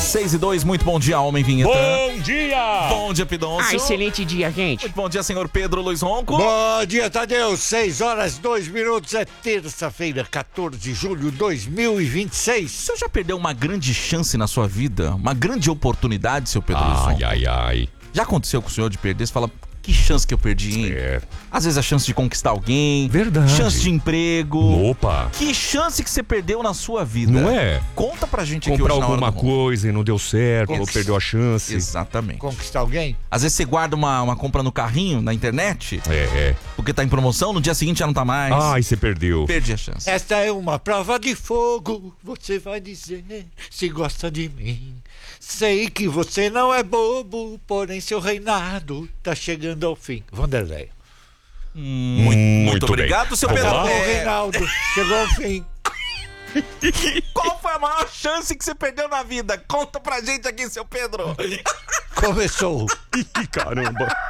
6:02, muito bom dia, homem vinheta. Bom dia! Bom dia, Pidoncio. Excelente dia, gente. Muito bom dia, senhor Pedro Luiz Ronco. Bom dia, Tadeu. 6h02, é terça-feira, 14 de julho de 2026. O senhor já perdeu uma grande chance na sua vida? Uma grande oportunidade, seu Pedro Luiz Ronco? Ai. Já aconteceu com o senhor de perder? Você fala, que chance que eu perdi, hein? É. Às vezes a chance de conquistar alguém. Verdade. Chance de emprego. Opa! Que chance que você perdeu na sua vida? Não é? Conta pra gente aqui Comprar hoje na hora alguma do Ronco. coisa e não deu certo, ou Conquist- perdeu a chance. Exatamente. Conquistar alguém? Às vezes você guarda uma compra no carrinho, na internet, É. porque tá em promoção, no dia seguinte já não tá mais. Ai, você perdeu. Perdi a chance. Esta é uma prova de fogo. Você vai dizer se gosta de mim. Sei que você não é bobo, porém seu reinado tá chegando ao fim. Vanderlei. Muito bem. obrigado, seu Vamos Pedro. lá? Ô, Reinaldo, chegou ao fim. Qual foi a maior chance que você perdeu na vida? Conta pra gente aqui, seu Pedro. Começou. Ih, caramba.